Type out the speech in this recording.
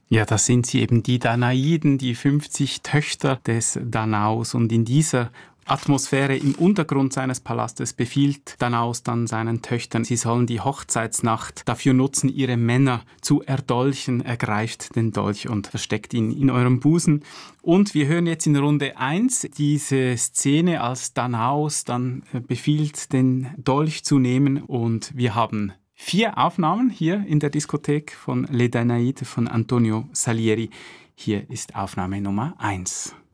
Ja, das sind sie eben, die Danaiden, die 50 Töchter des Danaus. Und in dieser Atmosphäre im Untergrund seines Palastes befiehlt Danaus dann seinen Töchtern, sie sollen die Hochzeitsnacht dafür nutzen, ihre Männer zu erdolchen. Er greift den Dolch und versteckt ihn in eurem Busen. Und wir hören jetzt in Runde 1 diese Szene, als Danaus dann befiehlt, den Dolch zu nehmen. Und wir haben 4 Aufnahmen hier in der Diskothek von Les Danaïdes von Antonio Salieri. Hier ist Aufnahme Nummer 1.